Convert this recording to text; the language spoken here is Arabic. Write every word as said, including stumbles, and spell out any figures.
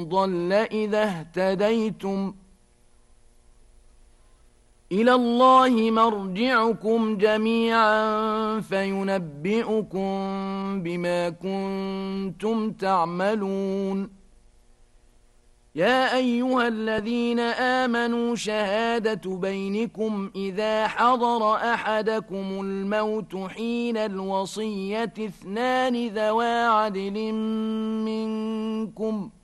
ضل إذا اهتديتم إلى الله مرجعكم جميعا فينبئكم بما كنتم تعملون يا أيها الذين آمنوا شهادة بينكم إذا حضر أحدكم الموت حين الوصية اثنان ذوى عدل منكم